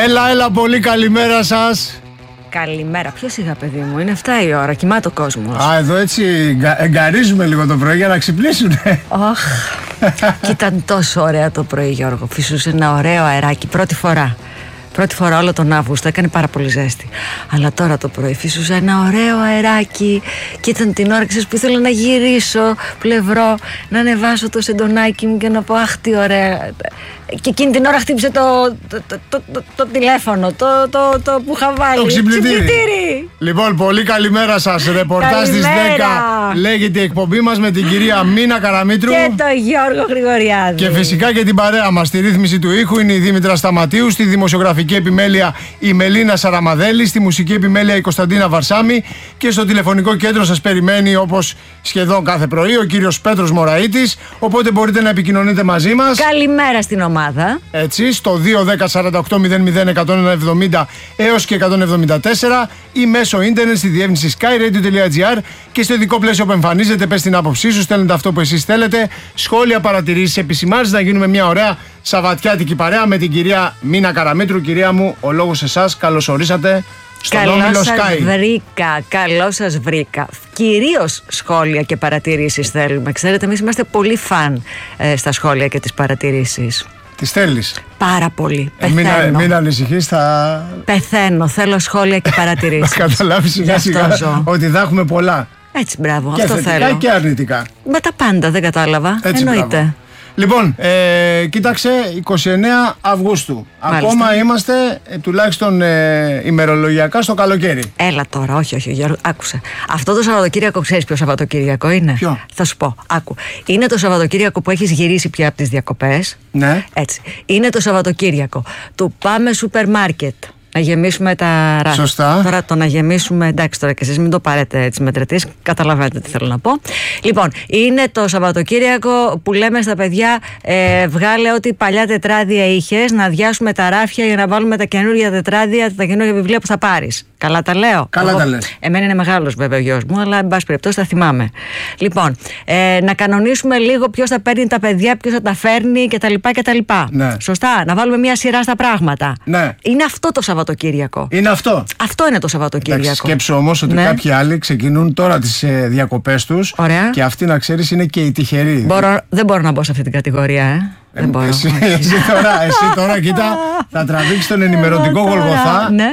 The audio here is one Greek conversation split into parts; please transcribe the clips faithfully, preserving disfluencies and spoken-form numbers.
Έλα, έλα, πολύ καλημέρα σας. Καλημέρα. Πιο σιγά, παιδί μου, είναι εφτά η ώρα, κοιμάται ο κόσμος. Α, εδώ έτσι εγκαρίζουμε λίγο το πρωί για να ξυπνήσουνε. Αχ, και ήταν τόσο ωραία το πρωί, Γιώργο. Φυσούσε ένα ωραίο αεράκι, πρώτη φορά. Πρώτη φορά όλο τον Αύγουστο, έκανε πάρα πολύ ζέστη. Αλλά τώρα το πρωί φύσουσα ένα ωραίο αεράκι και ήταν την ώρα, ξέρεις, που ήθελα να γυρίσω πλευρό, να ανεβάσω το σεντονάκι μου και να πω αχ τι ωραία. Και εκείνη την ώρα χτύπησε το, το, το, το, το, το τηλέφωνο, το, το, το που είχα βάλει. Το ξυπνητήρι. ξυπνητήρι. Λοιπόν, πολύ καλημέρα σας. Ρεπορτάζ στις δέκα λέγεται η εκπομπή μας με την κυρία Μίνα Καραμήτρου και τον Γιώργο Γρηγοριάδη. Και φυσικά και την παρέα μας. Στη ρύθμιση του ήχου είναι η Δήμητρα Σταματίου, στη δημοσιογραφική επιμέλεια η Μελίνα Σαραμαδέλη, στη μουσική επιμέλεια η Κωνσταντίνα Βαρσάμι και στο τηλεφωνικό κέντρο σας περιμένει, όπως σχεδόν κάθε πρωί, ο κύριος Πέτρος Μωραΐτης. Οπότε μπορείτε να επικοινωνείτε μαζί μας. Καλημέρα στην ομάδα. Έτσι, στο δύο δέκα σαράντα οκτώ μηδέν μηδέν εκατόν εβδομήντα έως και εκατόν εβδομήντα τέσσερα ή μέσω ίντερνετ στη διεύθυνση skyradio.gr και στο ειδικό πλαίσιο που εμφανίζεται. Πες την άποψή σου, στέλνετε αυτό που εσείς θέλετε. Σχόλια, παρατηρήσεις, επισημάνσεις, να γίνουμε μια ωραία σαββατιάτικη παρέα με την κυρία Μίνα Καραμήτρου. Κυρία μου, ο λόγος σε εσάς. Καλώς ορίσατε. Καλώς σας βρήκα, καλώς σας βρήκα. Κυρίως σχόλια και παρατηρήσεις θέλουμε. Ξέρετε, εμείς είμαστε πολύ φαν ε, στα σχόλια και τις παρατηρήσεις. Τις θέλεις? Πάρα πολύ. Ε, μην, μην ανησυχείς, θα... Πεθαίνω, θέλω σχόλια και παρατηρήσεις. Να καταλάβεις σιγά σιγά ότι θα έχουμε πολλά. Έτσι, μπράβο, και αυτό θετικά θέλω. Και αρνητικά. Με τα πάντα, δεν κατάλαβα. Έτσι, εννοείται. Μπράβο. Λοιπόν, ε, κοίταξε, εικοστή ενάτη Αυγούστου. Μάλιστα. Ακόμα είμαστε ε, τουλάχιστον ε, ημερολογιακά στο καλοκαίρι. Έλα τώρα, όχι, όχι, Γιώργο, άκουσε. Αυτό το Σαββατοκύριακο, ξέρεις ποιο Σαββατοκύριακο είναι? Ποιο? Θα σου πω, άκου. Είναι το Σαββατοκύριακο που έχεις γυρίσει πια από τις διακοπές. Ναι. Έτσι. Είναι το Σαββατοκύριακο του πάμε σούπερ μάρκετ. Να γεμίσουμε τα ράφια. Σωστά. Τώρα το να γεμίσουμε, εντάξει τώρα και εσείς μην το πάρετε έτσι μετρητής, καταλαβαίνετε τι θέλω να πω. Λοιπόν, είναι το Σαββατοκύριακο που λέμε στα παιδιά, ε, βγάλε ό,τι παλιά τετράδια είχες, να αδειάσουμε τα ράφια για να βάλουμε τα καινούργια τετράδια, τα καινούργια βιβλία που θα πάρεις. Καλά τα λέω? Καλά Εγώ, τα λες. Εμένα είναι μεγάλος βέβαια ο γιος μου, αλλά εν πάση περιπτώσει τα θυμάμαι. Λοιπόν, ε, να κανονίσουμε λίγο ποιος θα παίρνει τα παιδιά, ποιος θα τα φέρνει κτλ. κτλ. Ναι. Σωστά, να βάλουμε μια σειρά στα πράγματα. Ναι. Είναι αυτό το Σαββατοκύριακο. Είναι αυτό. Αυτό είναι το Σαββατοκύριακο. Εντάξει, σκέψου όμως ότι ναι. κάποιοι άλλοι ξεκινούν τώρα τις ε, διακοπές τους. Ωραία. Και αυτοί, να ξέρεις, είναι και οι τυχεροί. Μπορώ, δεν μπορώ να μπω σε αυτή την κατηγορία, ε. Ε, δεν μπορώ. Εσύ, εσύ, τώρα, εσύ τώρα, κοίτα, θα τραβήξεις τον ενημερωτικό Γολγοθά. Ναι.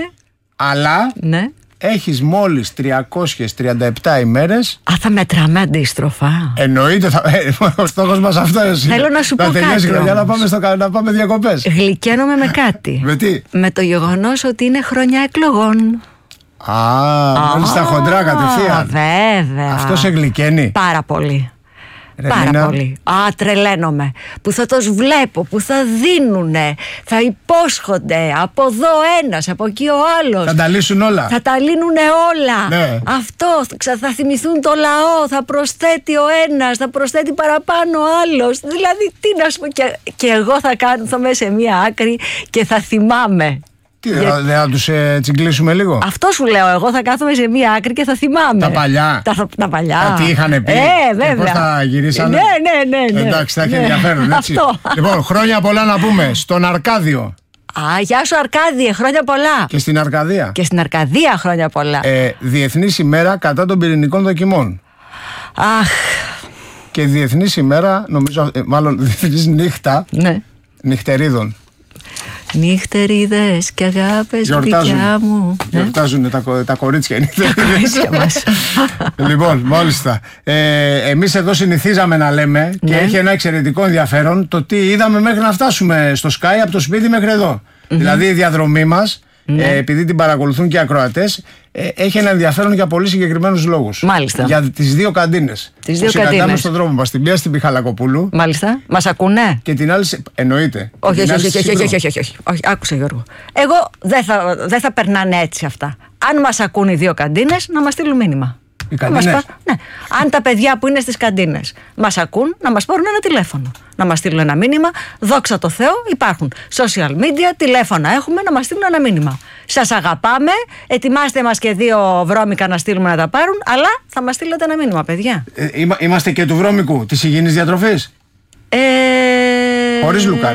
Αλλά Ναι. έχεις μόλις τριακόσιες τριάντα επτά ημέρες. Α, θα μετράμε αντίστροφα. Εννοείται, θα, ε, ο στόχος μας αυτός είναι. Θέλω να σου να πω τελειώσει κάτι η χρονιά, να όμως. πάμε, στο, να πάμε διακοπές. Γλυκαίνομαι με κάτι. Με τι? Με το γεγονός ότι είναι χρονιά εκλογών. Α, μόλις τα χοντρά κατευθείαν. Βέβαια. Αυτό σε γλυκαίνει? Πάρα πολύ. Ρε, Πάρα Μίνα. πολύ. Α, τρελαίνομαι. Που θα τους βλέπω, που θα δίνουνε, θα υπόσχονται από εδώ ένας, από εκεί ο άλλος. Θα τα λύσουν όλα. Θα τα λύνουνε όλα. Ναι. Αυτό, ξα- θα θυμηθούν το λαό, θα προσθέτει ο ένας, θα προσθέτει παραπάνω ο άλλος. Δηλαδή, τι να σου πω, και, και εγώ θα κάθομαι σε μία άκρη και θα θυμάμαι. Τι, Για- δεν θα τους ε, τσιγκλίσουμε λίγο? Αυτό σου λέω, εγώ θα κάθομαι σε μία άκρη και θα θυμάμαι. Τα παλιά. Τα, τα παλιά. Α, τι είχανε πει? Ε, βέβαια. Και πώς τα γυρίσανε? Ναι, ναι, ναι, ναι. Εντάξει, θα έχει Ναι. ενδιαφέρον, έτσι. Αυτό. Λοιπόν, χρόνια πολλά να πούμε στον Αρκάδιο Α, γεια σου Αρκάδιε, χρόνια πολλά. και στην Αρκαδία. Και στην Αρκαδία χρόνια πολλά. Ε, Διεθνής ημέρα κατά των πυρηνικών δοκιμών. Αχ, Και Διεθνής ημέρα, νομίζω, ε, μάλλον Διεθνής νύχτα ναι. νυχτερίδων. Νύχτερίδες και αγάπες δικιά μου. Ναι. Γιορτάζουν τα, κο- τα κορίτσια οι νυχτερίδες. κορίτσια μας. Λοιπόν, μάλιστα. Ε, εμείς εδώ συνηθίζαμε να λέμε και Ναι. έχει ένα εξαιρετικό ενδιαφέρον το τι είδαμε μέχρι να φτάσουμε στο Sky από το σπίτι μέχρι εδώ. Δηλαδή η διαδρομή μας, Ναι. ε, επειδή την παρακολουθούν και οι ακροατές, ε, έχει ένα ενδιαφέρον για πολύ συγκεκριμένους λόγους. Μάλιστα. Για τις δύο καντίνες. Τις που δύο συναντάμε καντίνες. στον δρόμο μας. Την μία στην Πιχαλακοπούλου Μάλιστα. Μας ακούνε? και την άλλη. σε- Εννοείται. Όχι, Την όχι, άλλη όχι, στη όχι, όχι, Σύγκρου. όχι, όχι, όχι, όχι, άκουσε Γιώργο. Εγώ δεν θα, δεν θα περνάνε έτσι αυτά. Αν μας ακούν οι δύο καντίνες, να μας στείλουν μήνυμα. Οι Να μας καντίνες. πά- ναι. Αν τα παιδιά που είναι στις καντίνες μας ακούν, να μας πάρουν ένα τηλέφωνο. Να μας στείλουν ένα μήνυμα. Δόξα τω Θεώ, υπάρχουν social media, τηλέφωνα έχουμε, να μας στείλουν ένα μήνυμα. Σας αγαπάμε, ετοιμάστε μας και δύο βρώμικα να στείλουμε να τα πάρουν, αλλά θα μας στείλετε ένα μήνυμα, παιδιά. Ε, είμα- είμαστε και του βρώμικου, της υγιεινής διατροφής. Ε... Χωρίς λουκάνικο.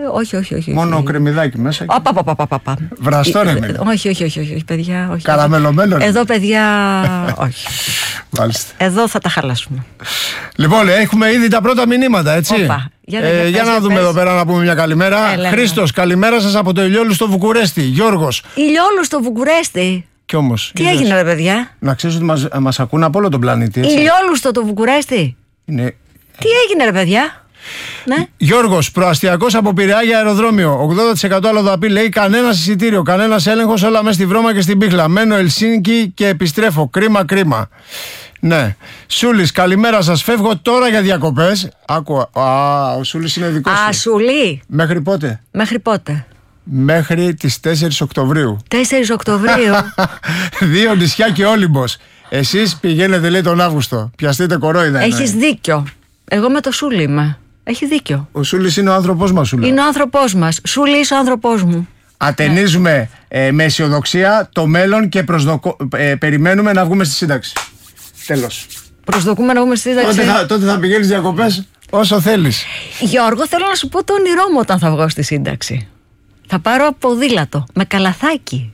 όχι, όχι, όχι. Μόνο όχι. κρεμμυδάκι μέσα. Οπα, οπα, οπα, οπα. Βραστό ρε μήνυμα. Όχι, όχι, όχι, όχι, παιδιά. Όχι. Καραμελωμένο. Εδώ, παιδιά, όχι. Μάλιστα. Εδώ θα τα χαλάσουμε. Λοιπόν, έχουμε ήδη τα πρώτα μηνύματα, έτσι. Οπα. Για, ε, πες, για να πες, δούμε πες. εδώ πέρα να πούμε μια καλημέρα. Χρήστος, καλημέρα σας από το Ηλιόλου στο Βουκουρέστι. Γιώργος. Ηλιόλου στο Βουκουρέστι. Κι όμως. Τι είδες, έγινε, ρε παιδιά. να ξέρεις ότι μας, μας ακούν από όλο τον πλανήτη. Έτσι. Ηλιόλου στο το Βουκουρέστι. Είναι... Τι έγινε, ρε παιδιά. Ναι. Γιώργος, προαστιακός από Πειραιά για αεροδρόμιο. ογδόντα τοις εκατό αλλοδαπή λέει: κανένας εισιτήριο, κανένας έλεγχος, όλα μέσα στη Βρώμα και στην Πίχλα. Μένω Ελσίνκι και επιστρέφω. Κρίμα, κρίμα. Ναι. Σούλης, καλημέρα σας. Φεύγω τώρα για διακοπές. Άκουα. Α, ο Σούλης είναι δικός Α, σου. Σουλή. Μέχρι πότε? Μέχρι πότε? Μέχρι τις τέσσερις Οκτωβρίου. τέσσερις Οκτωβρίου. Δύο νησιά και Όλυμπος. Εσείς πηγαίνετε, λέει, τον Αύγουστο. Πιαστείτε κορόιδα. Έχεις δίκιο. Εγώ με το Σούλη είμαι. Έχει δίκιο. Ο Σούλης είναι ο άνθρωπός μας, σου λέω. Είναι ο άνθρωπός μας. Σούλη, είσαι ο άνθρωπός μου. Ατενίζουμε ε, με αισιοδοξία το μέλλον και προσδοκο... ε, περιμένουμε να βγούμε στη σύνταξη. Τέλος. Προσδοκούμε να βγούμε στη σύνταξη. Τότε θα, τότε θα πηγαίνεις διακοπές όσο θέλεις. Γιώργο, θέλω να σου πω το όνειρό μου όταν θα βγω στη σύνταξη. Θα πάρω ποδήλατο με καλαθάκι.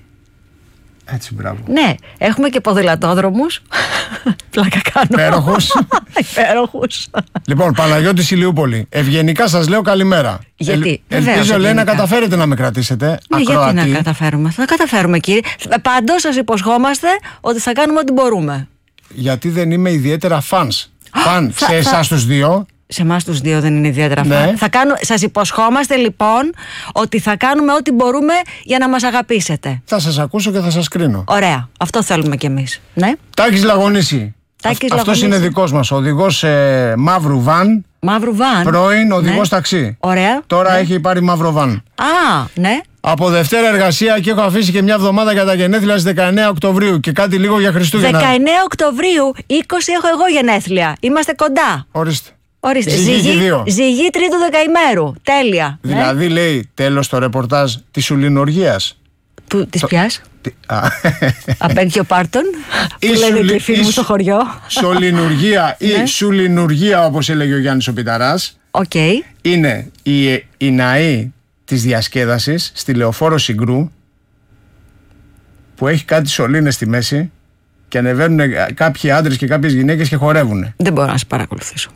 Έτσι, μπράβο. Ναι, έχουμε και ποδηλατόδρομους. Πλάκα κάνω. Υπέροχους. Υπέροχους. Λοιπόν, Παναγιώτης Ηλιούπολη. Ευγενικά σας λέω καλημέρα. Γιατί, Ελ, βεβαίως, ελπίζω, λέει, να ευγενικά. καταφέρετε να με κρατήσετε. Ναι, ακροατή. γιατί να καταφέρουμε. Θα καταφέρουμε, κύριε. Παντός σας υποσχόμαστε ότι θα κάνουμε ό,τι μπορούμε. Γιατί δεν είμαι ιδιαίτερα φανς. Φαν θα- σε εσάς θα- τους δύο. Σε εμάς τους δύο δεν είναι ιδιαίτερα Ναι. φαν. Θα κάνω, σας υποσχόμαστε λοιπόν ότι θα κάνουμε ό,τι μπορούμε για να μας αγαπήσετε. Θα σας ακούσω και θα σας κρίνω. Ωραία. Αυτό θέλουμε κι εμείς. Ναι. Τάκης Λαγωνίση. Τάκης Αυτός Λαγωνίση. είναι δικός μας. Οδηγός ε, μαύρου βαν. Μαύρου βαν. Πρώην οδηγός Ναι. ταξί. Ωραία. Τώρα Ναι. έχει πάρει μαύρο βαν. Α, ναι. Από Δευτέρα εργασία και έχω αφήσει και μια εβδομάδα για τα γενέθλια στις δεκαεννέα Οκτωβρίου και κάτι λίγο για Χριστούγεννα. δεκαεννέα Οκτωβρίου, είκοσι έχω εγώ γενέθλια. Είμαστε κοντά. Ορίστε. Ορίστε. Ζυγή και δύο. ζυγή τρίτου δεκαημέρου. Τέλεια. Ναι. Δηλαδή λέει τέλος το ρεπορτάζ της σουλινοργίας. Του, της ποιας? Τι- α, Απέγγιο πάρτον. Που Ή λένε σουλι- και οι φίλοι ή μου στο σου- χωριό. Σολινοργία ή Ναι. σουλινοργία, όπως έλεγε ο Γιάννης ο Πιταράς. Οκ. Είναι η, η ναή της διασκέδασης στη Λεωφόρο Συγκρού, που έχει κάτι σωλήνες στη μέση και ανεβαίνουν κάποιοι άντρες και κάποιες γυναίκες και χορεύουν. Δεν μπορώ να σε παρακολουθήσω.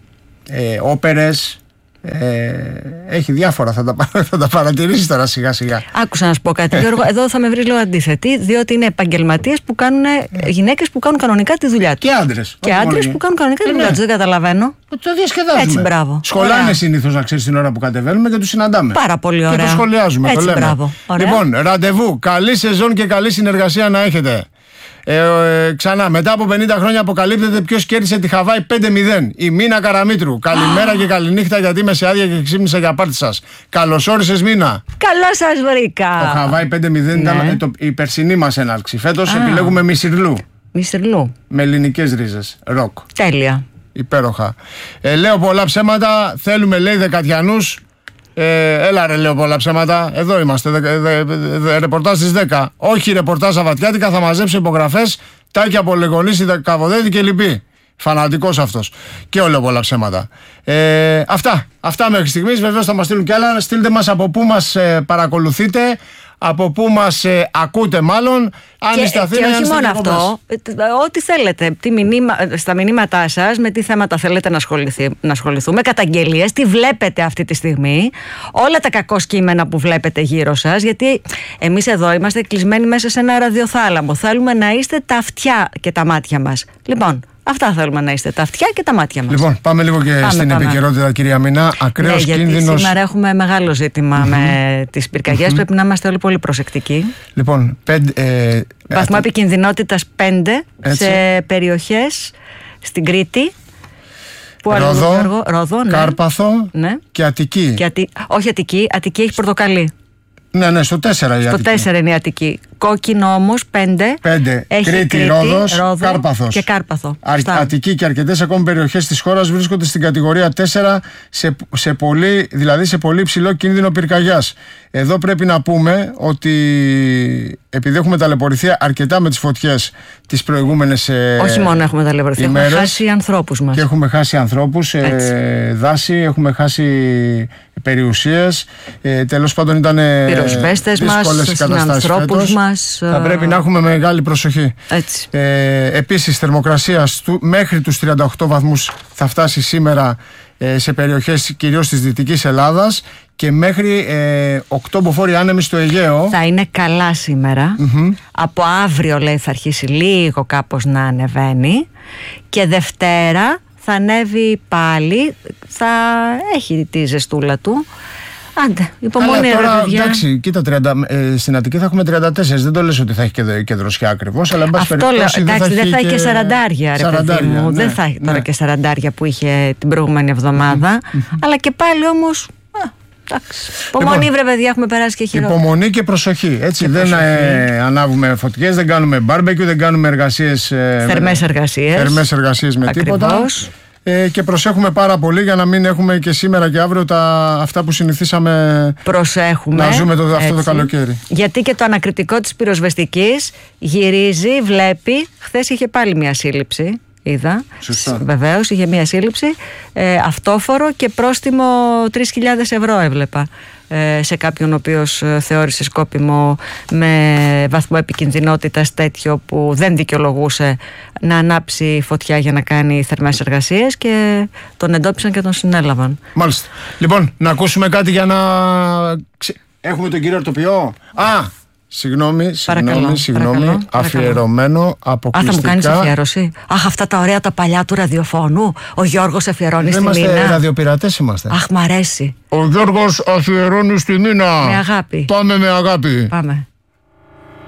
Ε, όπερες, ε, έχει διάφορα, θα τα, πα- θα τα παρατηρήσεις τώρα σιγά σιγά. Άκουσα να σου πω κάτι, Γιώργο. Εδώ θα με βρει λίγο αντίθετη, διότι είναι επαγγελματίες που κάνουν, γυναίκες που κάνουν κανονικά τη δουλειά τους. Και άντρες. Και όχι άντρες μόνο που κάνουν κανονικά τη Ε, δουλειά ναι. τους. Δεν καταλαβαίνω. Το διασκεδάζουμε. Έτσι, μπράβο. Σχολάνε Ωραία. συνήθως, να ξέρεις, την ώρα που κατεβαίνουμε και τους συναντάμε. Πάρα πολύ Και ωραία. το σχολιάζουμε, Έτσι, το λέμε. μπράβο. Ωραία. Λοιπόν, ραντεβού. Καλή σεζόν και καλή συνεργασία να έχετε. Ε, ε, ξανά, μετά από πενήντα χρόνια αποκαλύπτεται ποιος κέρδισε τη Χαβάη πέντε μηδέν. Η Μίνα Καραμήτρου. Καλημέρα και καληνύχτα, γιατί είμαι σε άδεια και ξύπνησα για πάρτι σας. Καλώς όρισες, Μίνα. Καλώς σας βρήκα. Το Χαβάη πέντε μηδέν ήταν Ναι. ε, το, η περσινή μας έναρξη. Φέτος επιλέγουμε Μισιρλού. Μίστερ Λου. Με ελληνικές ρίζες. Ροκ. Τέλεια. Υπέροχα. Ε, λέω πολλά ψέματα. Θέλουμε, λέει, Δεκατιανούς. Ε, έλα ρε, λέω πολλά ψέματα. Εδώ είμαστε. Δε, δε, δε, δε, ρεπορτάζ στις δέκα. Όχι ρεπορτάζ Σαββατιάτικα. Θα μαζέψει υπογραφές. Τάκη από Λεγονίση, Καβοδέτη και λοιποί. Φανατικός αυτός. Και όλο πολλά ψέματα. Ε, αυτά. Αυτά μέχρι στιγμής. Βεβαίως θα μας στείλουν κι άλλα. Στείλτε μας από πού μας ε, παρακολουθείτε. Από πού μας ε, ακούτε μάλλον. Αν Και, είστε Αθήνα, και αν όχι είστε μόνο διακοπές. αυτό, ε, ό,τι θέλετε. Τι μηνύμα, στα μηνύματά σας, με τι θέματα θέλετε να, ασχοληθεί, να ασχοληθούμε, καταγγελίες, τι βλέπετε αυτή τη στιγμή, όλα τα κακό κείμενα που βλέπετε γύρω σας, γιατί εμείς εδώ είμαστε κλεισμένοι μέσα σε ένα ραδιοθάλαμο. Θέλουμε να είστε τα αυτιά και τα μάτια μας. Λοιπόν, αυτά θέλουμε να είστε, τα αυτιά και τα μάτια μας. Λοιπόν, πάμε λίγο και Πάμε, στην πάμε. επικαιρότητα, κυρία Μινά. Ακραίος Ναι, γιατί κίνδυνος. σήμερα έχουμε μεγάλο ζήτημα με τις πυρκαγιές. Πρέπει να είμαστε όλοι πολύ προσεκτικοί. Λοιπόν, πέντε, ε, Βαθμό ε, επικινδυνότητας πέντε Έτσι. σε περιοχές στην Κρήτη. Πού άλλο, Ρόδο, Γιώργο? Ρόδο, ναι. Κάρπαθο Ναι. και Αττική. Και Αττική- όχι Αττική, Αττική έχει πορτοκαλί. Ναι, ναι, στο τέσσερα η Το Αττική. τέσσερα είναι η Αττική. Κόκκινο όμως πέντε. Πέντε. Έχει Κρήτη, Κρήτη, Ρόδος, Ρόδο Κάρπαθος. και Κάρπαθο. Α, Αττική και αρκετές ακόμη περιοχές της χώρας βρίσκονται στην κατηγορία τέσσερα, σε, σε πολύ, δηλαδή σε πολύ υψηλό κίνδυνο πυρκαγιάς. Εδώ πρέπει να πούμε ότι επειδή έχουμε ταλαιπωρηθεί αρκετά με τις φωτιές τις προηγούμενες ημέρες. Όχι μόνο έχουμε ταλαιπωρηθεί, έχουμε χάσει ανθρώπους μας. Και έχουμε χάσει ανθρώπους, ε, δάση, έχουμε χάσει περιουσίες. Ε, τέλος πάντων ήταν πυροσβέστες μας, συνανθρώπους μας. Θα πρέπει να έχουμε μεγάλη προσοχή. Έτσι. Ε, επίσης, θερμοκρασία στου, μέχρι τους τριάντα οκτώ βαθμούς θα φτάσει σήμερα ε, σε περιοχές κυρίως της Δυτικής Ελλάδας και μέχρι ε, οκτώ μποφόρ άνεμοι στο Αιγαίο. Θα είναι καλά σήμερα. Mm-hmm. Από αύριο λέει θα αρχίσει λίγο κάπως να ανεβαίνει και Δευτέρα θα ανέβει πάλι, θα έχει τη ζεστούλα του. Άντε, υπομονή ρε παιδιά. Εντάξει, κοίτα, τριάντα, ε, στην Αττική θα έχουμε τριάντα τέσσερα. Δεν το λες ότι θα έχει και, και δροσιά ακριβώς, αλλά εν πάση περιπτώσει δεν θα έχει, δεν θα έχει και, και σαραντάρια ρε παιδί μου. Ναι, δεν θα έχει τώρα ναι. και σαραντάρια που είχε την προηγούμενη εβδομάδα. Mm-hmm. Αλλά και πάλι όμως. Εντάξει. Υπομονή, λοιπόν, βρε παιδιά, έχουμε περάσει και χειρότερα. Υπομονή και προσοχή. Έτσι, και δεν προσοχή. Ε, ανάβουμε φωτιές, δεν κάνουμε μπάρμπεκιου, δεν κάνουμε εργασίες. Ε, θερμές εργασίες. Θερμές εργασίες με Ακριβώς. τίποτα. Ε, και προσέχουμε πάρα πολύ για να μην έχουμε και σήμερα και αύριο τα, αυτά που συνηθίσαμε προσέχουμε, να ζούμε το, αυτό έτσι. το καλοκαίρι. Γιατί και το ανακριτικό της πυροσβεστικής γυρίζει, βλέπει. Χθες είχε πάλι μια σύλληψη. Είδα. Βεβαίως είχε μία σύλληψη, ε, αυτόφορο και πρόστιμο τρεις χιλιάδες ευρώ έβλεπα ε, σε κάποιον ο οποίος ε, θεώρησε σκόπιμο με βαθμό επικινδυνότητας τέτοιο που δεν δικαιολογούσε να ανάψει φωτιά για να κάνει θερμές εργασίες και τον εντόπισαν και τον συνέλαβαν. Μάλιστα. Λοιπόν, να ακούσουμε κάτι για να... Έχουμε τον κύριο Αρτοπιό. Α! Συγγνώμη, συγγνώμη, συγγνώμη. Αφιερωμένο αποκλειστικά. Α, θα μου κάνεις αφιέρωση. Αχ, αυτά τα ωραία τα παλιά του ραδιοφώνου. Ο Γιώργος αφιερώνει στη Μίνα. Δεν είμαστε ραδιοπειρατές είμαστε. Αχ, μ' αρέσει. Ο Γιώργος αφιερώνει στη Μίνα. Με αγάπη. Πάμε με αγάπη. Πάμε.